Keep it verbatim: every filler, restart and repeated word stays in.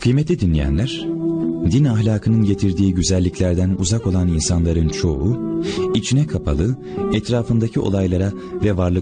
Kıymetli dinleyenler, din ahlakının getirdiği güzelliklerden uzak olan insanların çoğu, içine kapalı, etrafındaki olaylara ve varlıklara